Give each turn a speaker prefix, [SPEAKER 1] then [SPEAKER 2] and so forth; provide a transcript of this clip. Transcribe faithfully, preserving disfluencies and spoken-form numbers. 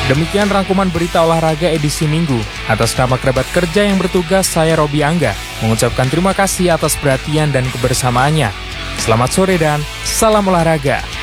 [SPEAKER 1] Demikian rangkuman berita olahraga edisi Minggu. Atas nama kerabat kerja yang bertugas, saya Robi Angga mengucapkan terima kasih atas perhatian dan kebersamaannya. Selamat sore dan salam olahraga.